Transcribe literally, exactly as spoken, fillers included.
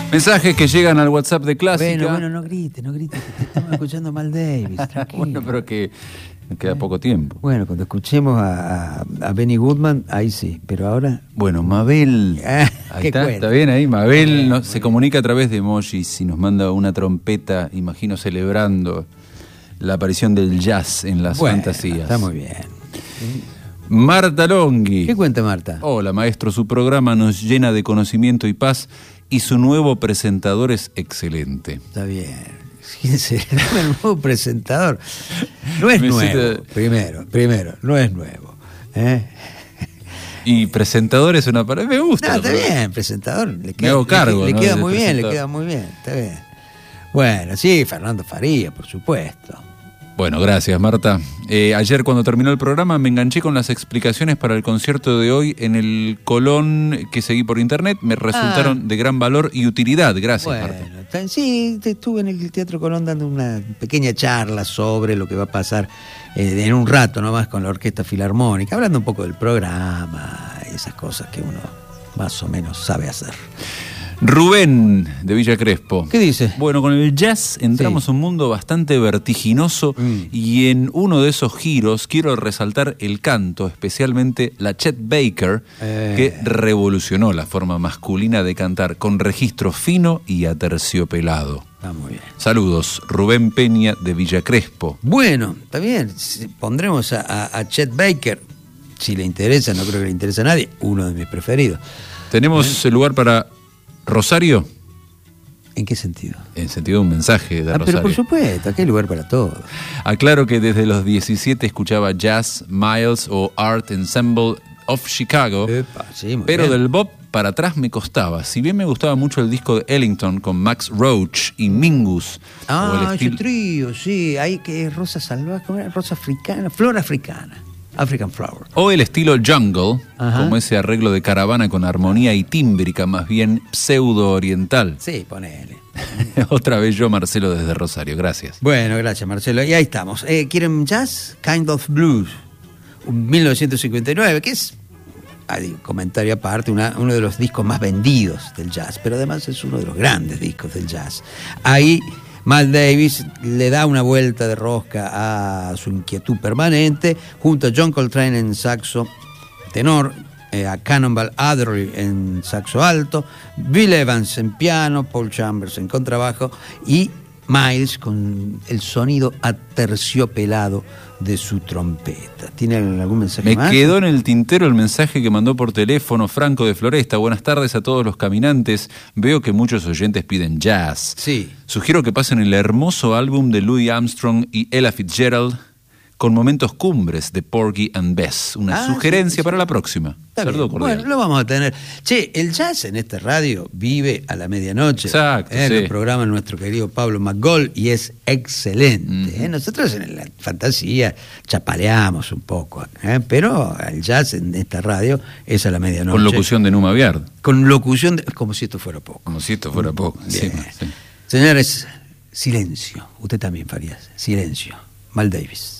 Mensajes que llegan al WhatsApp de Clásica. Bueno, bueno, no grites, no grites, que te estamos escuchando Mal Davis, tranquilo. Bueno, pero que queda poco tiempo. Bueno, cuando escuchemos a, a, a Benny Goodman, ahí sí, pero ahora... Bueno, Mabel, Ah, ahí ¿qué está, cuenta? está bien ahí, Mabel Bien, nos- muy se bien. comunica a través de emojis y nos manda una trompeta, imagino celebrando la aparición del jazz en las Bueno, fantasías. está muy bien. Marta Longhi. ¿Qué cuenta Marta? Hola maestro, su programa nos llena de conocimiento y paz y su nuevo presentador es excelente. Está bien. ¿Quién será el nuevo presentador? No es Me nuevo, siento- primero, primero, no es nuevo. ¿eh? Y presentador es una palabra, me gusta. No, está pero- bien, presentador. Le queda, hago cargo, le, ¿no? queda de muy bien, le presentador. queda muy bien, está bien. Bueno, sí, Fernando Faría, por supuesto. Bueno, gracias Marta. Eh, ayer cuando terminó el programa me enganché con las explicaciones para el concierto de hoy en el Colón que seguí por internet. Me resultaron de gran valor y utilidad. Gracias Marta. Bueno, está- sí, te- estuve en el Teatro Colón dando una pequeña charla sobre lo que va a pasar eh, en un rato nomás con la Orquesta Filarmónica, hablando un poco del programa y esas cosas que uno más o menos sabe hacer. Rubén de Villa Crespo. ¿Qué dice? Bueno, con el jazz entramos Sí. a un mundo bastante vertiginoso Mm. y en uno de esos giros quiero resaltar el canto, especialmente la Chet Baker, Eh. que revolucionó la forma masculina de cantar con registro fino y aterciopelado. Está muy bien. Saludos, Rubén Peña de Villa Crespo. Bueno, está bien, si pondremos a, a- a Chet Baker, si le interesa, no creo que le interese a nadie, uno de mis preferidos. ¿Tenemos el lugar para Rosario? ¿En qué sentido? En sentido de un mensaje de Ah, pero Rosario. por supuesto, aquí hay lugar para todo. Aclaro que desde los diecisiete escuchaba Jazz, Miles o Art Ensemble of Chicago, Epa, sí, muy pero bien. del bop para atrás me costaba. Si bien me gustaba mucho el disco de Ellington con Max Roach y Mingus, Ah, o el ese estilo- trío, sí, hay que es rosa salvaje, ¿cómo era? Rosa africana, flor africana, African flower. o el estilo Jungle, Ajá. como ese arreglo de caravana con armonía y tímbrica más bien pseudo-oriental. Sí, ponele. Otra vez yo, Marcelo, desde Rosario. Gracias. Bueno, gracias Marcelo. Y ahí estamos. Eh, ¿Quieren jazz? Kind of Blues, un mil novecientos cincuenta y nueve, que es, hay comentario aparte, una- uno de los discos más vendidos del jazz, pero además es uno de los grandes discos del jazz. Ahí Mal Davis le da una vuelta de rosca a su inquietud permanente, junto a John Coltrane en saxo tenor, eh, a Cannonball Adderley en saxo alto, Bill Evans en piano, Paul Chambers en contrabajo y Miles con el sonido aterciopelado de su trompeta. ¿Tiene algún mensaje Me más? quedó en el tintero el mensaje que mandó por teléfono Franco de Floresta. Buenas tardes a todos los caminantes. Veo que muchos oyentes piden jazz. Sí. Sugiero que pasen el hermoso álbum de Louis Armstrong y Ella Fitzgerald con momentos cumbres de Porgy and Bess. Una Ah, sugerencia sí, sí. para la próxima. Está Saludo bien. cordial. Bueno, lo vamos a tener. Che, el jazz en esta radio vive a la medianoche. Exacto, Eh, sí. Lo programa nuestro querido Pablo McGoll y es excelente. Ujú. ¿eh? Nosotros en la fantasía chapaleamos un poco, ¿eh? Pero el jazz en esta radio es a la medianoche. Con locución de Numa Biard. Con locución, de- como si esto fuera poco. Como si esto fuera poco. Bien. encima, sí. Señores, silencio. Usted también, Farías. Silencio. Mal Davis.